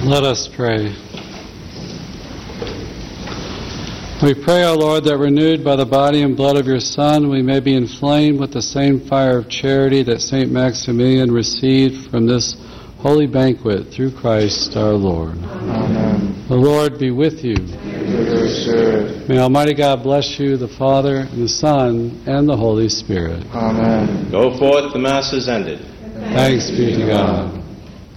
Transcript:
Let us pray. We pray, O Lord, that renewed by the body and blood of your Son, we may be inflamed with the same fire of charity that St. Maximilian received from this holy banquet through Christ our Lord. Amen. The Lord be with you. With your spirit. May Almighty God bless you, the Father, and the Son, and the Holy Spirit. Amen. Go forth, the Mass is ended. Thanks be to God.